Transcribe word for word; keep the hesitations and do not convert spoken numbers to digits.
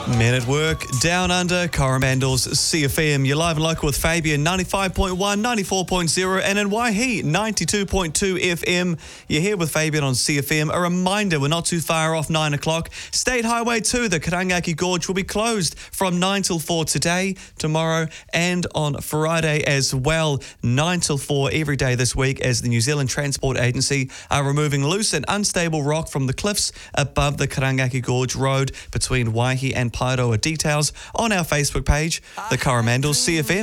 Men at Work, Down Under, Coromandel's C F M. You're live and local with Fabian, ninety-five point one, ninety-four point zero, and in Waihi, ninety-two point two F M. You're here with Fabian on C F M. A reminder, we're not too far off nine o'clock. State Highway two, the Karangaki Gorge, will be closed from nine till four today, tomorrow, and on Friday as well. nine till four every day this week as the New Zealand Transport Agency are removing loose and unstable rock from the cliffs above the Karangaki Gorge Road between Waihi and Paeroa. Details on our Facebook page, the Coromandel C F M.